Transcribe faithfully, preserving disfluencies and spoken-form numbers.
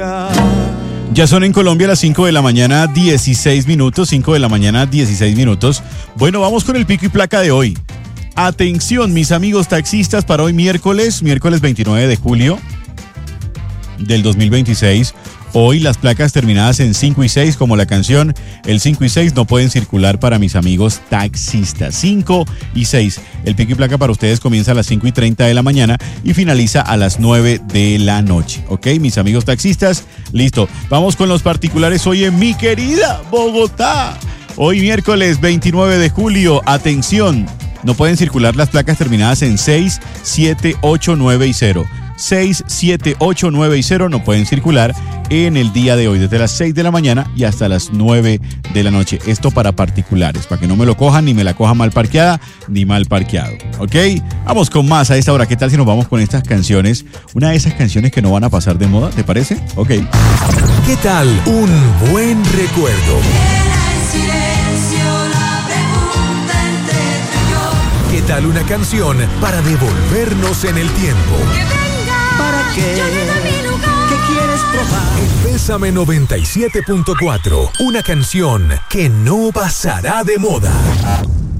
Ya son en Colombia las cinco de la mañana, dieciséis minutos, cinco de la mañana, dieciséis minutos. Bueno, vamos con el pico y placa de hoy. Atención, mis amigos taxistas, para hoy miércoles, miércoles veintinueve de julio del dos mil veintiséis. Hoy las placas terminadas en cinco y seis, como la canción, el cinco y seis no pueden circular para mis amigos taxistas. cinco y seis. El pico y placa para ustedes comienza a las cinco y treinta de la mañana y finaliza a las nueve de la noche. ¿Ok, mis amigos taxistas? Listo. Vamos con los particulares hoy en mi querida Bogotá. Hoy miércoles veintinueve de julio. Atención. No pueden circular las placas terminadas en seis, siete, ocho, nueve y cero. seis, siete, ocho, nueve y cero no pueden circular en el día de hoy, desde las seis de la mañana y hasta las nueve de la noche. Esto para particulares, para que no me lo cojan, ni me la cojan mal parqueada, ni mal parqueado. ¿Ok? Vamos con más a esta hora. ¿Qué tal si nos vamos con estas canciones? Una de esas canciones que no van a pasar de moda, ¿te parece? Ok. ¿Qué tal un buen recuerdo? ¿Qué tal una canción para devolvernos en el tiempo? ¿Para qué? ¿Qué quieres probar? En Bésame noventa y siete punto cuatro, una canción que no pasará de moda.